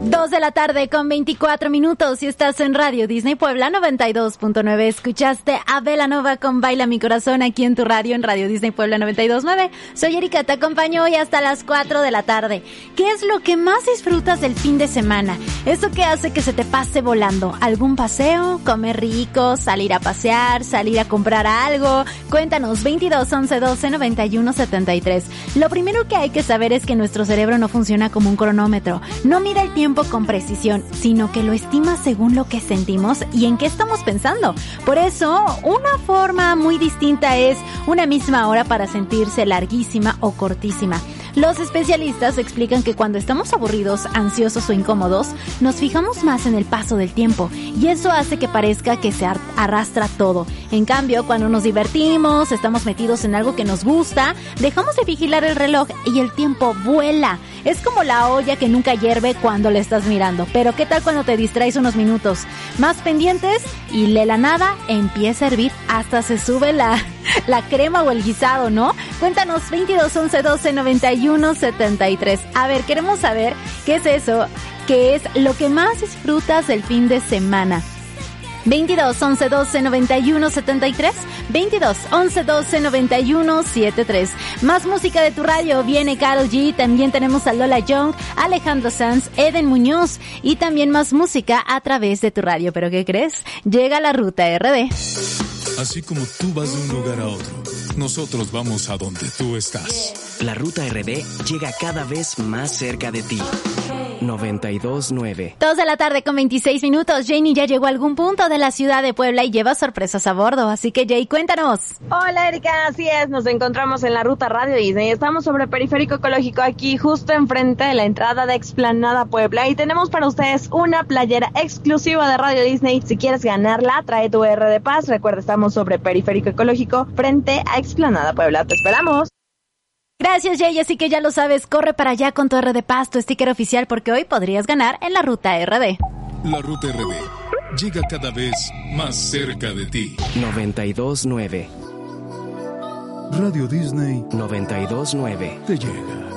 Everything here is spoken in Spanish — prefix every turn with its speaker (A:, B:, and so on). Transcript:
A: 2 de la tarde con 24 minutos y estás en Radio Disney Puebla 92.9. Escuchaste a Belanova con Baila Mi Corazón aquí en tu radio en Radio Disney Puebla 92.9. Soy Erika, te acompaño hoy hasta las 4 de la tarde. ¿Qué es lo que más disfrutas del fin de semana? ¿Eso que hace que se te pase volando? ¿Algún paseo? ¿Comer rico? ¿Salir a pasear? ¿Salir a comprar algo? Cuéntanos, 22 11 12 91 73. Lo primero que hay que saber es que nuestro cerebro no funciona como un cronómetro. No mide el tiempo con precisión, sino que lo estima según lo que sentimos y en qué estamos pensando. Por eso, una forma muy distinta es una misma hora para sentirse larguísima o cortísima. Los especialistas explican que cuando estamos aburridos, ansiosos o incómodos, nos fijamos más en el paso del tiempo y eso hace que parezca que se arrastra todo. En cambio, cuando nos divertimos, estamos metidos en algo que nos gusta, dejamos de vigilar el reloj y el tiempo vuela. Es como la olla que nunca hierve cuando la estás mirando. Pero ¿qué tal cuando te distraes unos minutos más pendientes y de la nada empieza a hervir? Hasta se sube la crema o el guisado, ¿no? Cuéntanos, 22 11 12 91 73. A ver, queremos saber qué es eso, qué es lo que más disfrutas del fin de semana. 22 11 12 91 73, 22 11 12 91 73. Más música de tu radio, viene Karol G, también tenemos a Lola Young, Alejandro Sanz, Eden Muñoz y también más música a través de tu radio. ¿Pero qué crees? Llega la Ruta RD.
B: Así como tú vas de un lugar a otro, nosotros vamos a donde tú estás.
C: La Ruta RD llega cada vez más cerca de ti. 92.9.
A: 2 de la tarde con 26 minutos. Janie ya llegó a algún punto de la ciudad de Puebla y lleva sorpresas a bordo. Así que, Jay, cuéntanos.
D: Hola, Erika. Así es, nos encontramos en la ruta Radio Disney. Estamos sobre Periférico Ecológico, aquí justo enfrente de la entrada de Explanada Puebla. Y tenemos para ustedes una playera exclusiva de Radio Disney. Si quieres ganarla, trae tu R de Paz. Recuerda, estamos sobre Periférico Ecológico, frente a Explanada Puebla. ¡Te esperamos!
A: Gracias, Jay, así que ya lo sabes, corre para allá con tu R de Paz, tu sticker oficial, porque hoy podrías ganar en la Ruta RD.
B: La Ruta RD llega cada vez más cerca de ti.
C: 92.9.
B: Radio Disney
C: 92.9.
B: te llega.